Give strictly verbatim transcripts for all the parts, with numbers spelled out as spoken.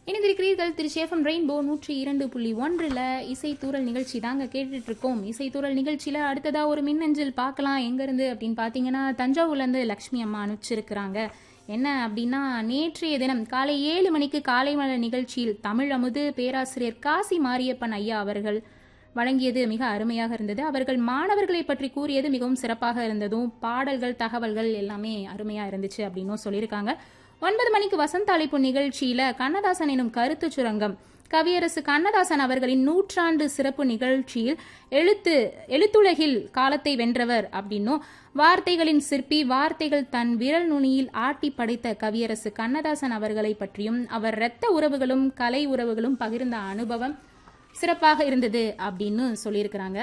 இணைந்திருக்கிறீர்கள் திரு சேஃபம் ரெயின்போ நூற்றி இரண்டு புள்ளி ஒன்றில் இசைத்தூரல் நிகழ்ச்சி தாங்க கேட்டுட்டு இருக்கோம். இசைத்தூரல் நிகழ்ச்சியில் அடுத்ததாக ஒரு மின்னஞ்சல் பார்க்கலாம். எங்கேருந்து அப்படின்னு பார்த்தீங்கன்னா தஞ்சாவூர்லேருந்து லக்ஷ்மி அம்மா அனுப்பிச்சிருக்கிறாங்க. என்ன அப்படின்னா, நேற்றைய தினம் காலை ஏழு மணிக்கு காலை மலர் நிகழ்ச்சியில் தமிழ் அமுது பேராசிரியர் காசி மாரியப்பன் ஐயா அவர்கள் வழங்கியது மிக அருமையாக இருந்தது. அவர்கள் மாணவர்களை பற்றி கூறியது மிகவும் சிறப்பாக இருந்ததும் பாடல்கள் தகவல்கள் எல்லாமே அருமையாக இருந்துச்சு அப்படின்னும் சொல்லியிருக்காங்க. ஒன்பது மணிக்கு வசந்த அழைப்பு நிகழ்ச்சியில கண்ணதாசன் எனும் கருத்து சுரங்கம் கவியரசு கண்ணதாசன் அவர்களின் நூற்றாண்டு சிறப்பு நிகழ்ச்சியில் எழுத்து எழுத்துலகில் காலத்தை வென்றவர் அப்படின்னும் வார்த்தைகளின் சிற்பி, வார்த்தைகள் தன் விரல் நுனியில் ஆட்டி படைத்த கவியரசு கண்ணதாசன் அவர்களை பற்றியும் அவர் இரத்த உறவுகளும் கலை உறவுகளும் பகிர்ந்த அனுபவம் சிறப்பாக இருந்தது அப்படின்னு சொல்லியிருக்கிறாங்க.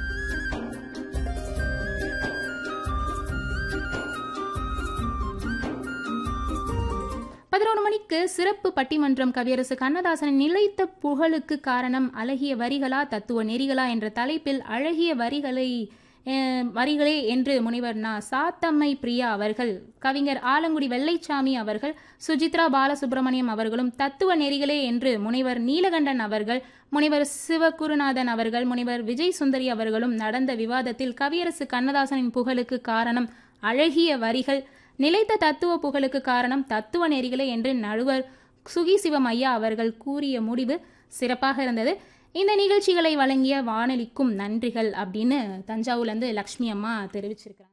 பதினொன்று மணிக்கு சிறப்பு பட்டிமன்றம் கவியரசு கண்ணதாசனின் நிலைத்த புகழுக்கு காரணம் அழகிய வரிகளா தத்துவ நெறிகளா என்ற தலைப்பில் அழகிய வரிகளை வரிகளே என்று முனைவர் நா சாத்தம்மை பிரியா அவர்கள், கவிஞர் ஆலங்குடி வெள்ளைச்சாமி அவர்கள், சுஜித்ரா பாலசுப்ரமணியம் அவர்களும், தத்துவ நெறிகளே என்று முனைவர் நீலகண்டன் அவர்கள், முனைவர் சிவகுருநாதன் அவர்கள், முனைவர் விஜய் சுந்தரி அவர்களும் நடந்த விவாதத்தில் கவியரசு கண்ணதாசனின் புகழுக்கு காரணம் அழகிய வரிகள், நிலைத்த தத்துவ புகழுக்கு காரணம் தத்துவ நெறிகளே என்று நடுவர் சுகி சிவம் ஐயா அவர்கள் கூறிய முடிவு சிறப்பாக இருந்தது. இந்த நிகழ்ச்சிகளை வழங்கிய வானொலிக்கும் நன்றிகள் அப்படின்னு தஞ்சாவூர்லேருந்து லக்ஷ்மி அம்மா தெரிவிச்சிருக்கிறாங்க.